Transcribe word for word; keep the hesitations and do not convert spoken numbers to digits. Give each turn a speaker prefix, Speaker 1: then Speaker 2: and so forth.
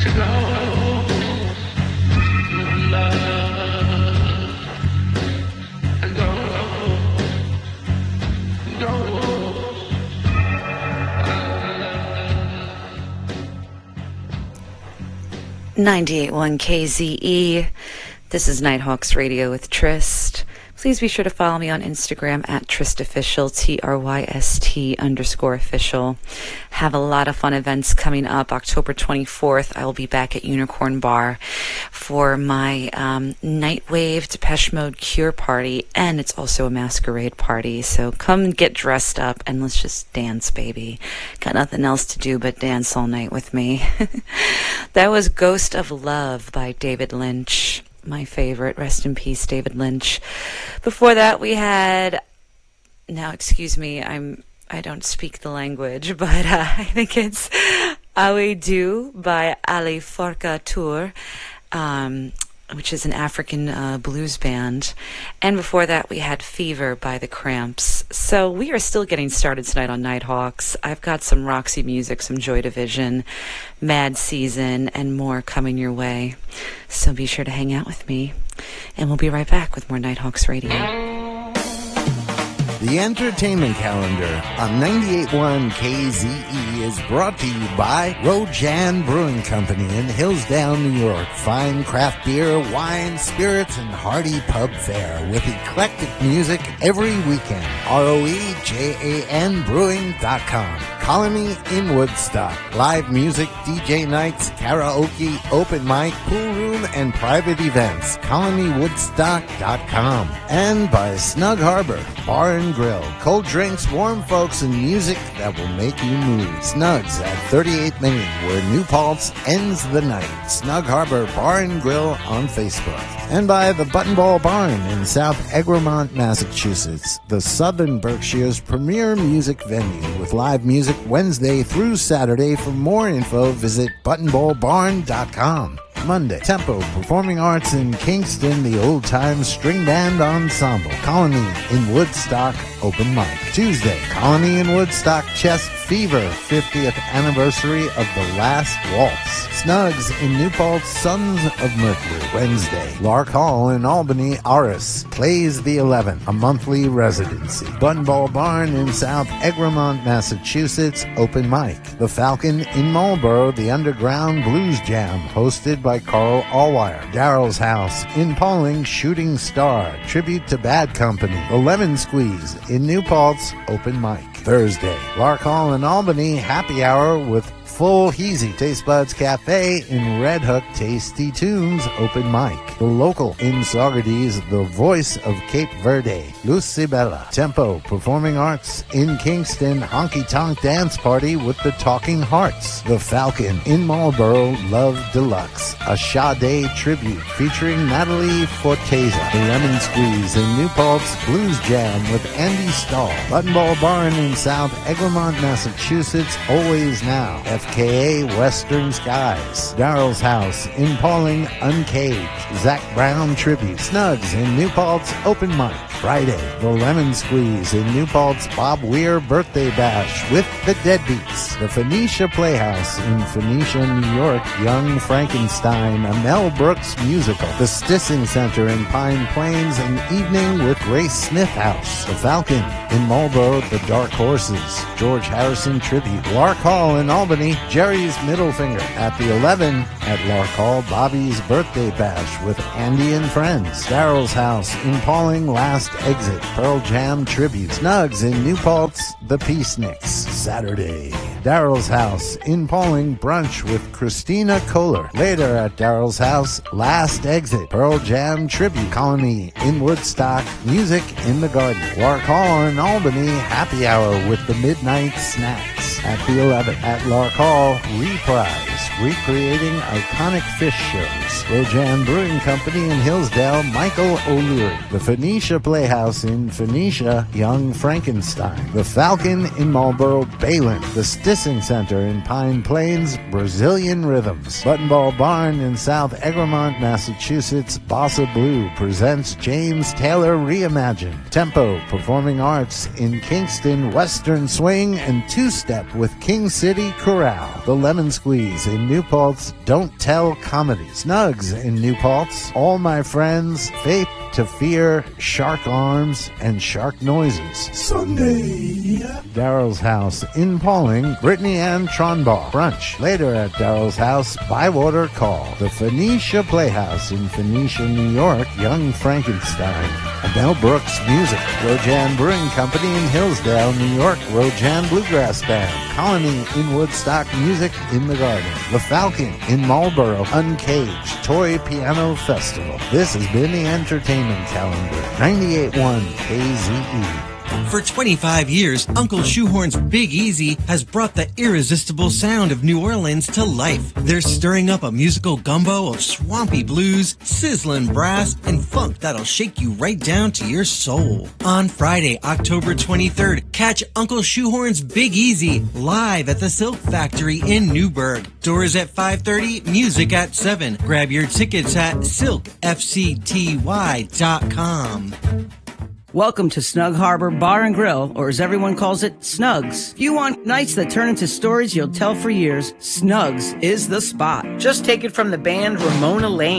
Speaker 1: ninety-eight point one K Z E. This is Nighthawks Radio with Trist. Please be sure to follow me on Instagram at TristOfficial, T R Y S T underscore official. Have a lot of fun events coming up. October twenty-fourth, I will be back at Unicorn Bar for my um, Nightwave Depeche Mode Cure party, and it's also a masquerade party. So come get dressed up and let's just dance, baby. Got nothing else to do but dance all night with me. That was Ghost of Love by David Lynch. My favorite. Rest in peace, David Lynch. Before that, we had, now excuse me, I'm I don't speak the language, but uh, I think it's Awe Du by Ali Farka Tour, um, which is an African uh, blues band. And before that, we had Fever by The Cramps. So we are still getting started tonight on Nighthawks. I've got some Roxy music, some Joy Division, Mad Season, and more coming your way. So be sure to hang out with me. And we'll be right back with more Nighthawks Radio.
Speaker 2: The entertainment calendar on ninety-eight point one K Z E is brought to you by Rojan Brewing Company in Hillsdale, New York. Fine craft beer, wine, spirits, and hearty pub fare with eclectic music every weekend. R O E J A N Brewing dot com. Colony in Woodstock. Live music, D J nights, karaoke, open mic, pool room, and private events. colony woodstock dot com. And by Snug Harbor Bar and Grill. Cold drinks, warm folks, and music that will make you move. Snugs at thirty-eight Main, where New Paltz ends the night. Snug Harbor Bar and Grill on Facebook. And by the Buttonball Barn in South Egremont, Massachusetts, the Southern Berkshire's premier music venue with live music Wednesday through Saturday. For more info, visit buttonball barn dot com. Monday, Tempo Performing Arts in Kingston, the Old Time String Band Ensemble. Colony in Woodstock, open mic. Tuesday, Colony in Woodstock Chest Fever, fiftieth anniversary of The Last Waltz. Snugs in New Paltz, Sons of Mercury. Wednesday, Lark Hall in Albany, Aris. Plays the eleventh, a monthly residency. Buttonball Barn in South Egremont, Massachusetts, open mic. The Falcon in Marlborough, the Underground Blues Jam, hosted by Carl Allwire. Daryl's House in Pauling, Shooting Star, tribute to Bad Company. The Lemon Squeeze in New Paltz, open mic. Thursday, Lark Hall in Albany, happy hour with Full Heezy. Taste Buds Cafe in Red Hook, Tasty Tunes, open mic. The Local in Saugerties, the Voice of Cape Verde, Lucibella. Tempo Performing Arts in Kingston, Honky Tonk Dance Party with the Talking Hearts. The Falcon in Marlborough, Love Deluxe, a Sade tribute featuring Natalie Forteza. The Lemon Squeeze in New Paltz, Blues Jam with Andy Stahl. Buttonball Barn in South Egremont, Massachusetts, Always Now. F K A Western Skies. Daryl's House in Pauling, Uncaged. Zach Brown Tribute. Snugs in New Paltz, open mic. Friday, The Lemon Squeeze in New Paltz, Bob Weir Birthday Bash with the Deadbeats. The Phoenicia Playhouse in Phoenicia, New York, Young Frankenstein, a Mel Brooks musical. The Stissing Center in Pine Plains, an evening with Grace Smith House. The Falcon in Marlborough, The Dark Horses, George Harrison Tribute. Lark Hall in Albany, Jerry's Middle Finger. At the eleven at Lark Hall, Bobby's Birthday Bash with Andy and Friends. Daryl's House in Pauling, Last Exit, Pearl Jam Tribute. Snugs in New Paltz, The Peaceniks. Saturday, Daryl's House in Pauling, brunch with Christina Kohler. Later at Daryl's House, Last Exit, Pearl Jam Tribute. Colony in Woodstock, music in the garden. Lark Hall in Albany, happy hour with the Midnight Snacks. At the eleventh at Lark Hall, Reprise, recreating iconic fish shows. Rojan Brewing Company in Hillsdale, Michael O'Leary. The Phoenicia Playhouse in Phoenicia, Young Frankenstein. The Falcon in Marlborough, Balin. The Stissing Center in Pine Plains, Brazilian Rhythms. Buttonball Barn in South Egremont, Massachusetts, Bossa Blue presents James Taylor Reimagined. Tempo Performing Arts in Kingston, Western Swing and Two-Step with King City Chorale. The Lemon Squeeze in New Paltz Don't Tell Comedy. Snugs in New Paltz, All My Friends, Faith to Fear, Shark Arms, and Shark Noises.
Speaker 3: Sunday.
Speaker 2: Daryl's House in Pauling, Brittany Ann Tronbaugh. Brunch. Later at Daryl's House, Bywater Call. The Phoenicia Playhouse in Phoenicia, New York, Young Frankenstein. Mel Brooks Music. Rojan Brewing Company in Hillsdale, New York, Rojan Bluegrass Band. Colony in Woodstock, Music in the Garden. The Falcon in Marlborough, Uncaged, Toy Piano Festival. This has been the Entertainment Calendar, ninety-eight point one K Z E.
Speaker 4: For twenty-five years, Uncle Shoehorn's Big Easy has brought the irresistible sound of New Orleans to life. They're stirring up a musical gumbo of swampy blues, sizzling brass, and funk that'll shake you right down to your soul. On Friday, October twenty-third, catch Uncle Shoehorn's Big Easy live at the Silk Factory in Newburgh. Doors at five thirty, music at seven. Grab your tickets at silk f c t y dot com.
Speaker 5: Welcome to Snug Harbor Bar and Grill, or as everyone calls it, Snugs. If you want nights that turn into stories you'll tell for years, Snugs is the spot. Just take it from the band Ramona Lane.